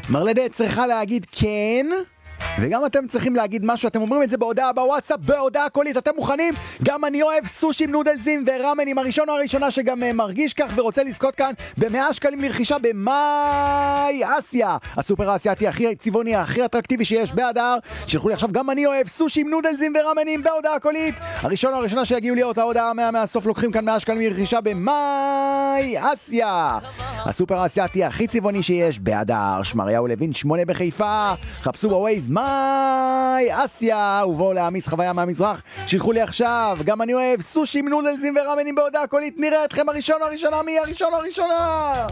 מרלדת צריכה להגיד כן, וגם אתם צריכים להגיד משהו, אתם אומרים את זה בהודעה בוואטסאפ, בהודעה קולית, אתם מוכנים? גם אני אוהב סושים, נודלזים ורמנים, הראשון או הראשונה שגם מרגיש כך ורוצה לזכות כאן ב100 שקלים לרכישה במאי אסיה, הסופר האסייתי הכי צבעוני, הכי אטרקטיבי שיש באדר. שלחו לי עכשיו גם אני אוהב סושים, נודלזים ורמנים בהודעה קולית, הראשון או הראשונה שיגיעו להיות ההודעה 100 מהסוף לוקחים כאן 100 שקלים לרכישה במאי אסיה, הסופר האסייתי הכי צבעוני שיש באדר. שמריהו לוין 8 בחיפה, חפשו בווייז מאי אסיה ובואו להעמיס חוויה מהמזרח. שילחו לי עכשיו גם אני אוהב סושים, נודלזים ורמנים בהודעה קולית. נראה אתכם הראשון או הראשונה, מי הראשון או הראשונה?